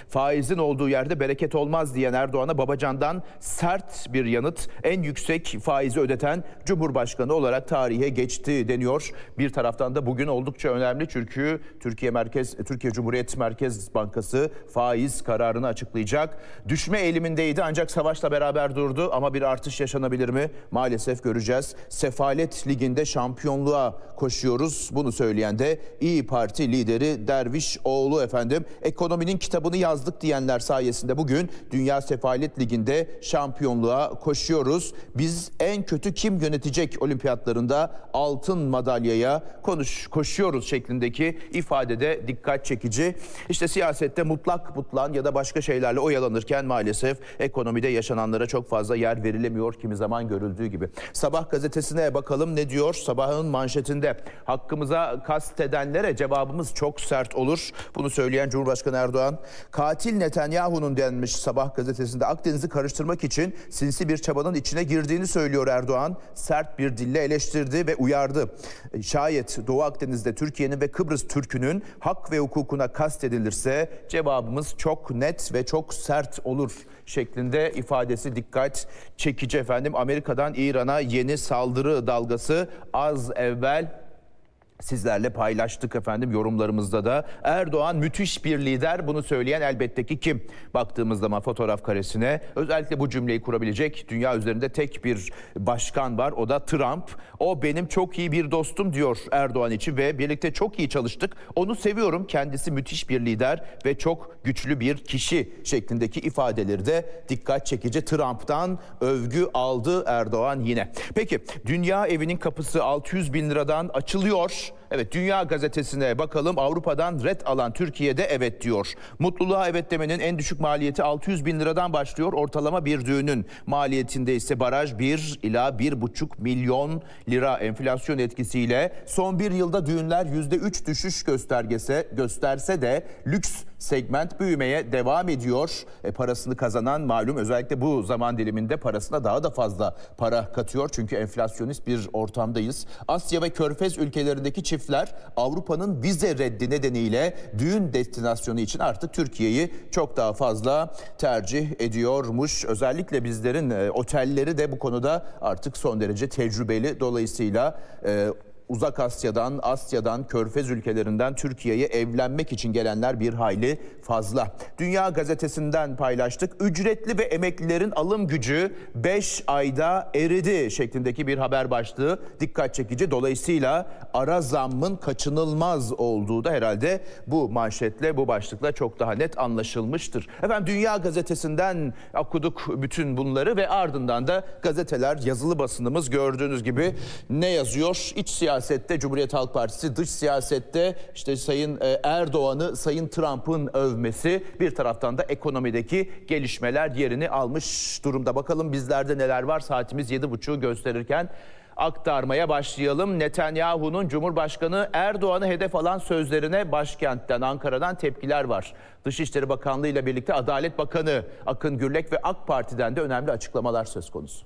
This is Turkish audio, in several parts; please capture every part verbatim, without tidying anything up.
Faizin olduğu yerde bereket olmaz diyen Erdoğan'a Babacan'dan sert bir yanıt. En yüksek faizi ödeten Cumhurbaşkanı olarak tarihe geçti deniyor. Bir taraftan da bugün oldukça önemli çünkü Türkiye Merkez Türkiye Cumhuriyet Merkez Bankası faiz kararını açıklayacak. Düşme eğilimindeydi ancak savaşla beraber durdu ama bir artış yaşanabilir mi? Maalesef göreceğiz. Sefalet Ligi'nde şampiyonluğa koşuyoruz. Bunu söyleyen de İYİ Parti lideri Dervişoğlu efendim. Ekonominin kitabını yazdık diyenler sayesinde bugün Dünya Sefalet Ligi'nde şampiyonluğa koşuyoruz. Biz en kötü kim yönetecek olimpiyatlarında altın madalyaya konuş, koşuyoruz şeklindeki ifadede dikkat çekici. İşte siyasette mutlak mutlan ya da başka şeylerle oyalanırken maalesef ekonomide yaşananlara çok fazla yer verilemiyor kimi zaman görüldüğü gibi. Sabah gazetesine bakalım ne diyor? Sabahın manşetinde hakkımıza kastedenlere cevabımız çok sert olur. Bunu söyleyen Cumhurbaşkanı Erdoğan, katil Netanyahu'nun denmiş Sabah gazetesinde Akdeniz'i karıştırmak için sinsi bir çabanın içine girdiğini söylüyor Erdoğan. Sert bir dille eleştirdi ve uyardı. Şayet Doğu Akdeniz'de Türkiye'nin ve Kıbrıs Türk'ünün hak ve hukukuna kastedilirse cevabımız çok net ve çok sert olur şeklinde ifadesi dikkat çekici efendim. Amerika'dan İran'a yeni saldırı dalgası az evvel sizlerle paylaştık efendim yorumlarımızda da. Erdoğan müthiş bir lider, bunu söyleyen elbette ki kim? Baktığımız zaman fotoğraf karesine özellikle bu cümleyi kurabilecek dünya üzerinde tek bir başkan var, o da Trump. O benim çok iyi bir dostum diyor Erdoğan için ve birlikte çok iyi çalıştık. Onu seviyorum, kendisi müthiş bir lider ve çok güçlü bir kişi şeklindeki ifadeleri de dikkat çekici. Trump'tan övgü aldı Erdoğan yine. Peki dünya evinin kapısı altı yüz bin liradan açılıyor. Evet, Dünya Gazetesi'ne bakalım. Avrupa'dan ret alan Türkiye'de evet diyor. Mutluluğa evet demenin en düşük maliyeti altı yüz bin liradan başlıyor. Ortalama bir düğünün maliyetinde ise baraj bir ila bir buçuk milyon lira. Enflasyon etkisiyle son bir yılda düğünler yüzde üç düşüş göstergesi gösterse de lüks segment büyümeye devam ediyor. E, parasını kazanan malum özellikle bu zaman diliminde parasına daha da fazla para katıyor. Çünkü enflasyonist bir ortamdayız. Asya ve Körfez ülkelerindeki çiftler Avrupa'nın vize reddi nedeniyle düğün destinasyonu için artık Türkiye'yi çok daha fazla tercih ediyormuş. Özellikle bizlerin e, otelleri de bu konuda artık son derece tecrübeli. Dolayısıyla e, Uzak Asya'dan, Asya'dan, Körfez ülkelerinden Türkiye'ye evlenmek için gelenler bir hayli fazla. Dünya Gazetesi'nden paylaştık. Ücretli ve emeklilerin alım gücü beş ayda eridi şeklindeki bir haber başlığı dikkat çekici. Dolayısıyla ara zammın kaçınılmaz olduğu da herhalde bu manşetle, bu başlıkla çok daha net anlaşılmıştır. Efendim Dünya Gazetesi'nden okuduk bütün bunları ve ardından da gazeteler, yazılı basınımız gördüğünüz gibi ne yazıyor? İç siyaset Siyasette Cumhuriyet Halk Partisi, dış siyasette işte Sayın Erdoğan'ı Sayın Trump'ın övmesi, bir taraftan da ekonomideki gelişmeler yerini almış durumda. Bakalım bizlerde neler var, saatimiz yedi buçuğu gösterirken aktarmaya başlayalım. Netanyahu'nun Cumhurbaşkanı Erdoğan'ı hedef alan sözlerine başkentten, Ankara'dan tepkiler var. Dışişleri Bakanlığı ile birlikte Adalet Bakanı Akın Gürlek ve AK Parti'den de önemli açıklamalar söz konusu.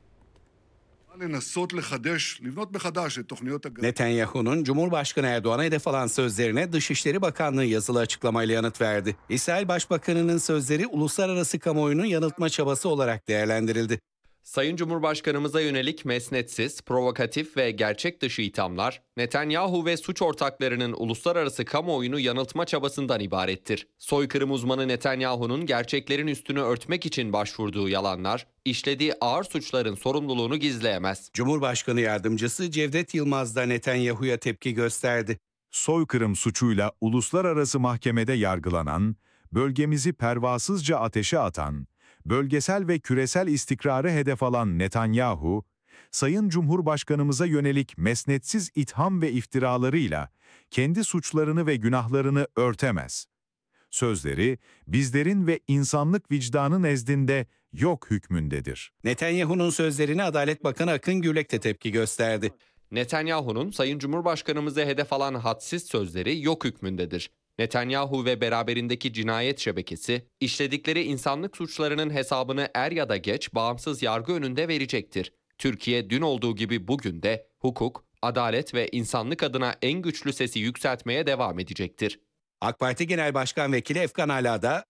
Netanyahu'nun Cumhurbaşkanı Erdoğan'a hedef alan sözlerine Dışişleri Bakanlığı yazılı açıklamayla yanıt verdi. İsrail Başbakanı'nın sözleri uluslararası kamuoyunun yanıltma çabası olarak değerlendirildi. Sayın Cumhurbaşkanımıza yönelik mesnetsiz, provokatif ve gerçek dışı ithamlar, Netanyahu ve suç ortaklarının uluslararası kamuoyunu yanıltma çabasından ibarettir. Soykırım uzmanı Netanyahu'nun gerçeklerin üstünü örtmek için başvurduğu yalanlar, işlediği ağır suçların sorumluluğunu gizleyemez. Cumhurbaşkanı Yardımcısı Cevdet Yılmaz da Netanyahu'ya tepki gösterdi. Soykırım suçuyla uluslararası mahkemede yargılanan, bölgemizi pervasızca ateşe atan, bölgesel ve küresel istikrarı hedef alan Netanyahu, Sayın Cumhurbaşkanımıza yönelik mesnetsiz itham ve iftiralarıyla kendi suçlarını ve günahlarını örtemez. Sözleri bizlerin ve insanlık vicdanı nezdinde yok hükmündedir. Netanyahu'nun sözlerine Adalet Bakanı Akın Gürlek de tepki gösterdi. Netanyahu'nun Sayın Cumhurbaşkanımıza hedef alan hadsiz sözleri yok hükmündedir. Netanyahu ve beraberindeki cinayet şebekesi, işledikleri insanlık suçlarının hesabını er ya da geç bağımsız yargı önünde verecektir. Türkiye dün olduğu gibi bugün de hukuk, adalet ve insanlık adına en güçlü sesi yükseltmeye devam edecektir. AK Parti Genel Başkan Vekili Efkan Ala da